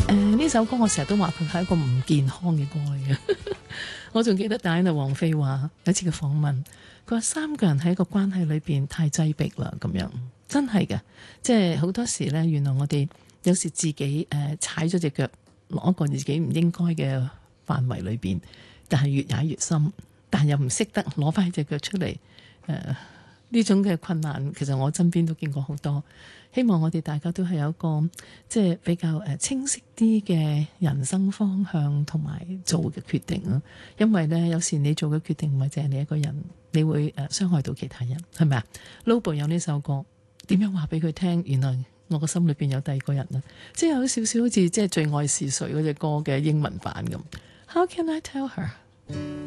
呢首歌我成日都話佢係一個唔健康嘅歌嚟嘅。我仲記得戴安娜王妃話有一次嘅訪問，佢話3個人喺一個關係裏邊太擠迫啦，咁樣真係嘅，即係好多時呢，原來我哋有時自己踩咗隻腳落一個自己唔應該嘅範圍裏邊，但係越踩越深，但又唔識得攞翻隻腳出嚟。呢種嘅困難，其實我身邊都見過好多。希望我哋大家都係有一個即係比較清晰啲嘅人生方向同埋做嘅決定咯。因為呢，有時你做嘅決定唔係淨係你一個人，你會傷害到其他人，係咪啊？Lobo 有呢首歌，點樣話俾佢聽？原來我個心裏邊有第二個人啊！即係有少少好似即係最愛是誰嗰隻歌嘅英文版咁。How can I tell her？